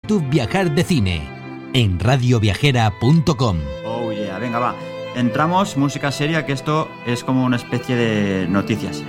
tu viajar de cine en radioviajera.com. Oh yeah, venga va. Entramos, música seria, que esto es como una especie de noticias.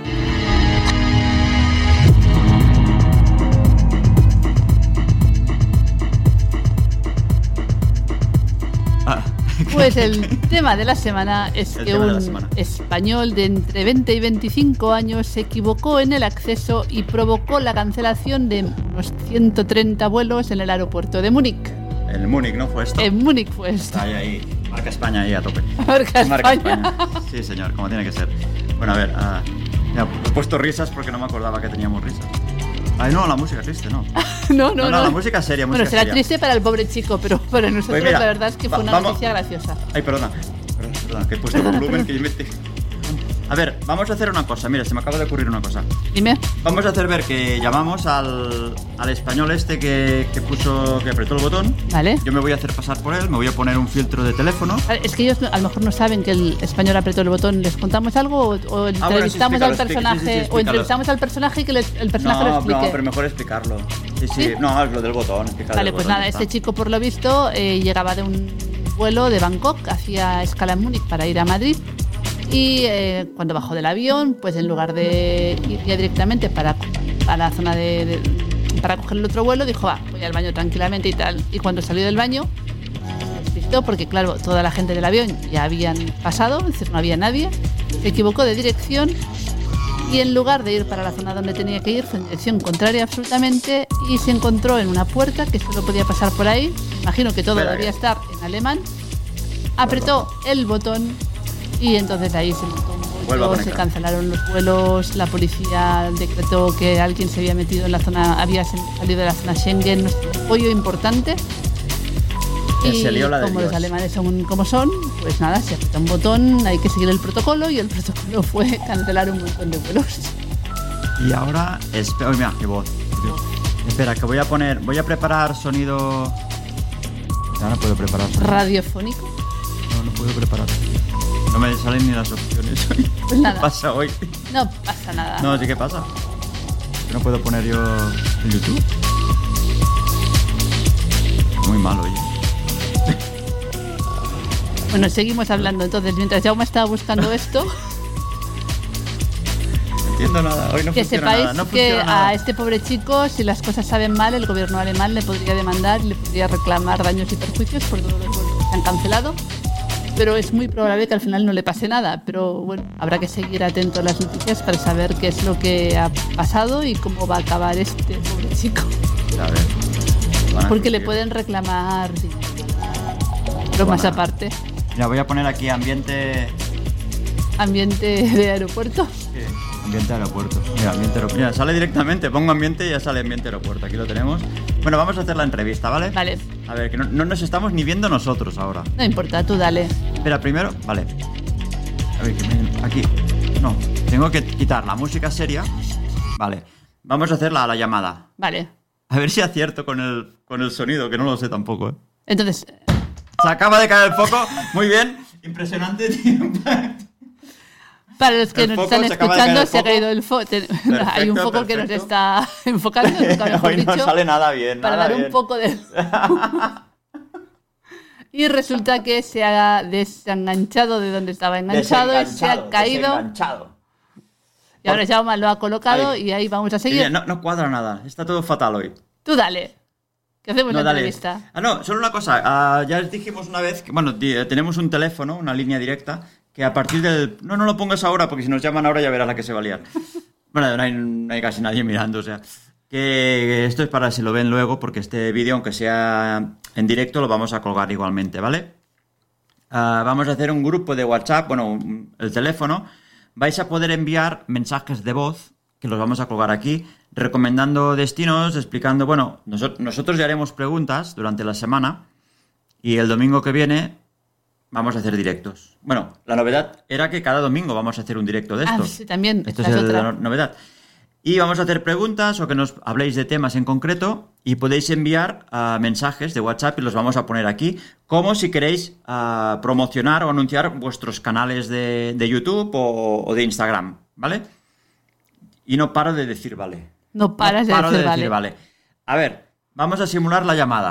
Pues el tema de la semana es que un español de entre 20 y 25 años se equivocó en el acceso y provocó la cancelación de unos 130 vuelos en el aeropuerto de Múnich. En Múnich, ¿no fue esto? En Múnich fue esto. Ahí. Marca España ahí a tope. Marca España. Sí, señor, como tiene que ser. Bueno, a ver, ya, he puesto risas porque no me acordaba que teníamos risas. Ay, no, la música triste, ¿no. No, la música seria, Bueno, será triste para el pobre chico, pero para nosotros pues mira, la verdad es que fue una noticia graciosa. Ay, perdona, que he puesto volumen que yo me... A ver, vamos a hacer una cosa. Mira, se me acaba de ocurrir una cosa. Dime. Vamos a hacer ver que llamamos al español este que apretó el botón. Vale. Yo me voy a hacer pasar por él, me voy a poner un filtro de teléfono. Es que ellos a lo mejor no saben que el español apretó el botón. ¿Les contamos algo o entrevistamos al personaje? O entrevistamos al personaje y que el personaje lo explique. No, pero mejor explicarlo. Sí. No, lo del botón. Vale, pues nada, este chico por lo visto llegaba de un vuelo de Bangkok, hacía escala en Múnich para ir a Madrid. Y cuando bajó del avión, pues en lugar de ir ya directamente a la zona para coger el otro vuelo, dijo, voy al baño tranquilamente y tal. Y cuando salió del baño, se despistó porque, claro, toda la gente del avión ya habían pasado, es decir, no había nadie. Se equivocó de dirección y en lugar de ir para la zona donde tenía que ir, fue en dirección contraria absolutamente y se encontró en una puerta que solo podía pasar por ahí. Imagino que todo debía estar en alemán. Apretó el botón. Y entonces ahí se montó un bollo, se cancelaron los vuelos, la policía decretó que alguien se había metido en la zona, había salido de la zona Schengen, un pollo importante. Y como los alemanes son como son, pues nada, se apretó un botón, hay que seguir el protocolo y el protocolo fue cancelar un montón de vuelos. Y ahora, mira, qué voz. Espera, que voy a preparar sonido... No puedo preparar sonido. ¿Radiofónico? No puedo preparar. No me salen ni las opciones hoy. Pues nada. ¿Qué pasa hoy? No pasa nada. No, sí que pasa. No puedo poner yo en YouTube. Muy mal, oye. Bueno, seguimos hablando entonces. Mientras Jaume estaba buscando esto... No entiendo nada. Hoy no funciona nada. Que sepáis que a este pobre chico, si las cosas salen mal, el gobierno alemán le podría demandar y le podría reclamar daños y perjuicios por todos los vuelos que se han cancelado. Pero es muy probable que al final no le pase nada. Pero bueno, habrá que seguir atento a las noticias para saber qué es lo que ha pasado y cómo va a acabar este pobre chico. A ver. Porque le pueden reclamar pero más aparte. Mira, voy a poner aquí ambiente de aeropuerto. Sí, ambiente de aeropuerto. Mira, sale directamente, pongo ambiente y ya sale ambiente de aeropuerto. Aquí lo tenemos. Bueno, vamos a hacer la entrevista, ¿vale? Vale. A ver, que no nos estamos ni viendo nosotros ahora. No importa, tú dale. Espera, primero, vale. A ver, aquí. No, tengo que quitar la música seria. Vale. Vamos a hacer la llamada. Vale. A ver si acierto con el sonido, que no lo sé tampoco, ¿eh? Entonces... Se acaba de caer el foco. Muy bien. Impresionante, tío. Para los que nos están escuchando, se ha caído el foco. Hay un foco que nos está enfocando. Hoy no sale nada bien. Para dar un poco de... Y resulta que se ha desenganchado de donde estaba enganchado y se ha caído. Y ahora Jaume lo ha colocado y ahí vamos a seguir. No cuadra nada. Está todo fatal hoy. Tú dale. ¿Qué hacemos la entrevista? No, solo una cosa. Ya les dijimos una vez que, bueno, tenemos un teléfono, una línea directa, que a partir del... No lo pongas ahora, porque si nos llaman ahora ya verás la que se va a liar. Bueno, no hay casi nadie mirando, o sea... Que esto es para si lo ven luego, porque este vídeo, aunque sea en directo, lo vamos a colgar igualmente, ¿vale? Vamos a hacer un grupo de WhatsApp, bueno, el teléfono. Vais a poder enviar mensajes de voz, que los vamos a colgar aquí, recomendando destinos, explicando... Bueno, nosotros ya haremos preguntas durante la semana y el domingo que viene vamos a hacer directos. Bueno, la novedad era que cada domingo vamos a hacer un directo de estos. Sí, también. Esto es la novedad. Y vamos a hacer preguntas o que nos habléis de temas en concreto y podéis enviar mensajes de WhatsApp y los vamos a poner aquí, como si queréis promocionar o anunciar vuestros canales de YouTube o de Instagram, ¿vale? Y no paro de decir vale. No paras de decir vale. A ver, vamos a simular la llamada.